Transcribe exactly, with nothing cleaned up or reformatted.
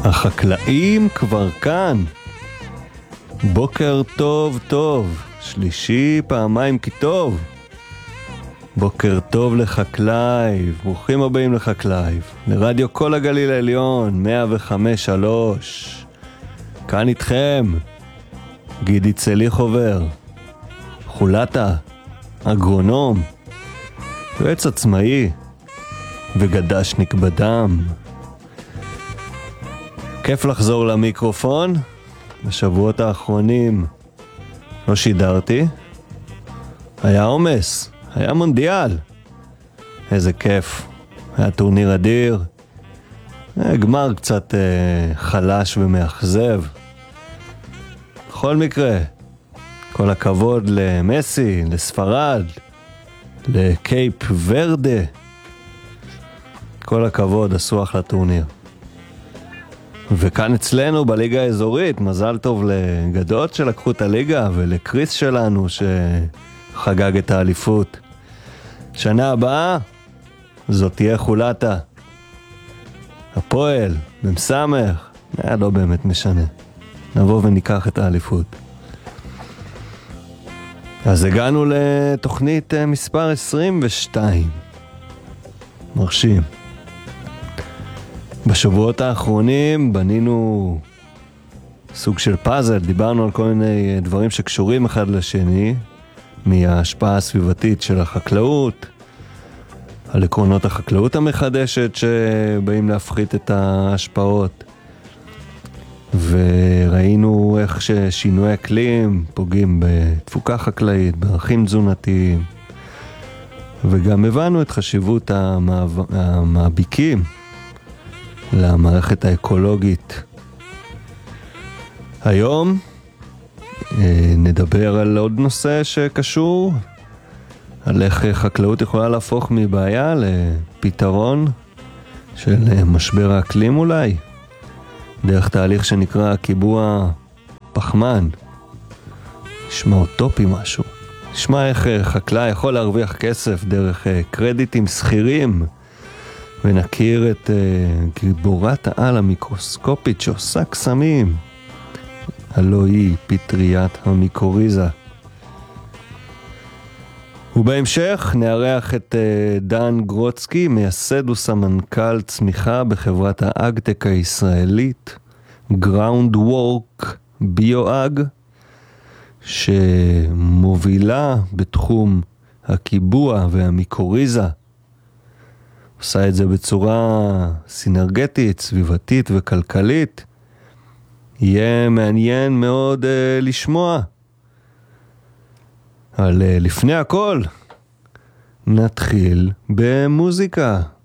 החקלאים כבר כאן. בוקר טוב טוב, שלישי פעמיים כי טוב. בוקר טוב לחקלאי, ברוכים הבאים לחקלאי, לרדיו כל הגליל העליון, מאה וחמש שלוש. כאן איתכם, גידי צליח עובר, חולטה, אגרונום, יועץ עצמאי וגדשניק בדם. כיף לחזור למיקרופון. בשבועות האחרונים לא שידרתי, היה עומס, היה מונדיאל, איזה כיף, היה טורניר אדיר, גמר קצת אה, חלש ומאכזב. בכל מקרה, כל הכבוד למסי, לספרד, לקייפ ורדה, כל הכבוד, עשו אחלה טורניר. וכאן אצלנו בליגה האזורית, מזל טוב לגדות שלקחו את הליגה ולקריס שלנו שחגג את האליפות. שנה הבאה זאת תהיה חולטה, הפועל, במסמך, אה, לא באמת משנה, נבוא וניקח את האליפות. אז הגענו לתוכנית מספר עשרים ושתיים, מרשים. בשבועות האחרונים בנינו סוג של פאזל, דיברנו על כל מיני דברים שקשורים אחד לשני, מההשפעה הסביבתית של החקלאות, על עקרונות החקלאות המחדשת שבאים להפחית את ההשפעות, וראינו איך ששינוי אקלים פוגעים בתפוקה חקלאית, בערכים תזונתיים, וגם הבנו את חשיבות המאביקים למערכת האקולוגית. היום נדבר על עוד נושא שקשור, על איך חקלאות יכולה להפוך מבעיה לפתרון של משבר האקלים אולי, דרך תהליך שנקרא קיבוע פחמן. נשמע אוטופי משהו. נשמע איך חקלאי יכול להרוויח כסף דרך קרדיטים סחירים, ונכיר את uh, גיבורת העל המיקרוסקופית שעושה קסמים, הלא היא פטריית המיקוריזה. ובהמשך נארח את uh, דן גרוצקי, מייסד וסמנכ"ל צמיחה בחברת האגטק הישראלית Groundwork ביואג, שמובילה בתחום הקיבוע והמיקוריזה, עושה את זה בצורה סינרגטית, סביבתית וכלכלית. יהיה מעניין מאוד uh, לשמוע. אבל uh, לפני הכל, נתחיל במוזיקה.